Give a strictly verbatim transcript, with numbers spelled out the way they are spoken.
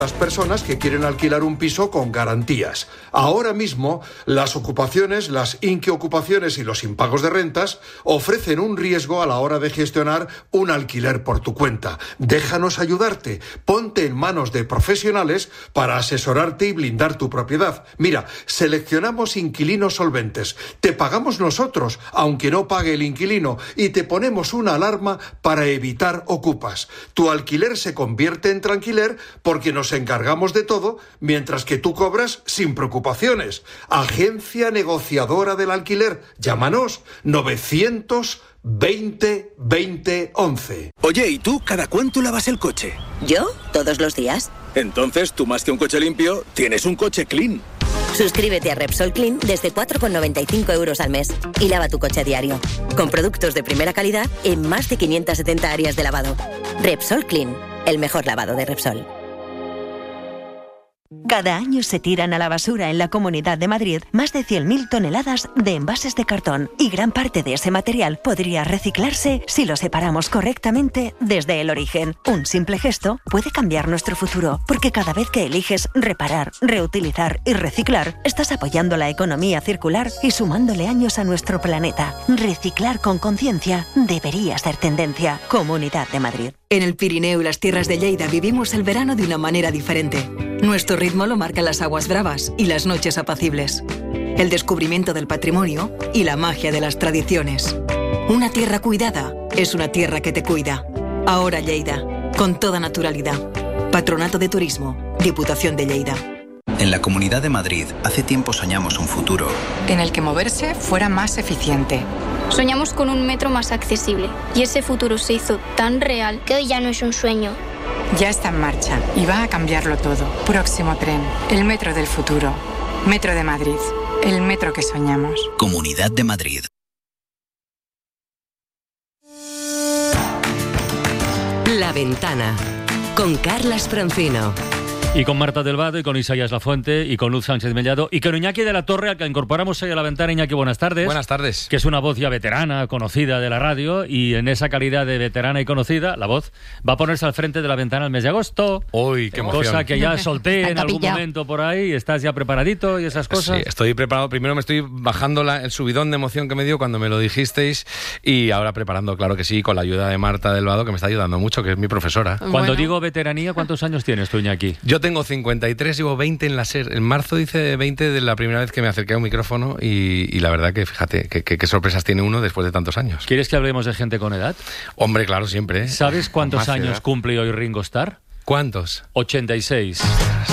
Las personas que quieren alquilar un piso con garantías. Ahora mismo, las ocupaciones, las inquiocupaciones y los impagos de rentas ofrecen un riesgo a la hora de gestionar un alquiler por tu cuenta. Déjanos ayudarte. Ponte en manos de profesionales para asesorarte y blindar tu propiedad. Mira, seleccionamos inquilinos solventes. Te pagamos nosotros, aunque no pague el inquilino, y te ponemos una alarma para evitar ocupas. Tu alquiler se convierte en tranquiler porque nos encargamos de todo, mientras que tú cobras sin preocupaciones. Agencia negociadora del alquiler. Llámanos novecientos veinte veinte once. Oye, ¿y tú cada cuánto lavas el coche? ¿Yo? Todos los días. Entonces, tú más que un coche limpio, tienes un coche clean. Suscríbete a Repsol Clean desde cuatro con noventa y cinco euros al mes y lava tu coche a diario. Con productos de primera calidad en más de quinientas setenta áreas de lavado. Repsol Clean, el mejor lavado de Repsol. Cada año se tiran a la basura en la Comunidad de Madrid más de cien mil toneladas de envases de cartón y gran parte de ese material podría reciclarse si lo separamos correctamente desde el origen. Un simple gesto puede cambiar nuestro futuro, porque cada vez que eliges reparar, reutilizar y reciclar, estás apoyando la economía circular y sumándole años a nuestro planeta. Reciclar con conciencia debería ser tendencia. Comunidad de Madrid. En el Pirineo y las tierras de Lleida vivimos el verano de una manera diferente. Nuestro ritmo lo marcan las aguas bravas y las noches apacibles, el descubrimiento del patrimonio y la magia de las tradiciones. Una tierra cuidada es una tierra que te cuida. Ahora Lleida, con toda naturalidad. Patronato de Turismo, Diputación de Lleida. En la Comunidad de Madrid, hace tiempo soñamos un futuro en el que moverse fuera más eficiente. Soñamos con un metro más accesible y ese futuro se hizo tan real que hoy ya no es un sueño. Ya está en marcha y va a cambiarlo todo. Próximo tren, el metro del futuro. Metro de Madrid, el metro que soñamos. Comunidad de Madrid. La Ventana, con Carlas Francino. Y con Marta del Vado, y con Isaías Lafuente, y con Luz Sánchez Mellado, y con Iñaki de la Torre, al que incorporamos hoy a La Ventana. Iñaki, buenas tardes. Buenas tardes. Que es una voz ya veterana, conocida de la radio, y en esa calidad de veterana y conocida, la voz va a ponerse al frente de La Ventana el mes de agosto. ¡Uy, qué emoción! Cosa que ya solté en algún momento por ahí. ¿Estás ya preparadito y esas cosas? Sí, estoy preparado. Primero me estoy bajando la, el subidón de emoción que me dio cuando me lo dijisteis, y ahora preparando, claro que sí, con la ayuda de Marta del Vado, que me está ayudando mucho, que es mi profesora. Cuando bueno. digo veteranía, ¿cuántos años tienes tú, Iñaki? Yo tengo cincuenta y tres, llevo veinte en la SER. En marzo hice veinte de la primera vez que me acerqué a un micrófono, y, y la verdad que, fíjate, qué que, que sorpresas tiene uno después de tantos años. ¿Quieres que hablemos de gente con edad? Hombre, claro, siempre. ¿Sabes cuántos años edad. cumple hoy Ringo Starr? ¿Cuántos? ochenta y seis.